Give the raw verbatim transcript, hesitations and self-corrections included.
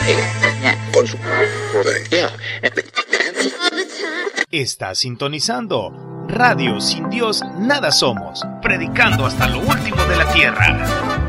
con su... Está sintonizando Radio Sin Dios Nada Somos, predicando hasta lo último de la tierra.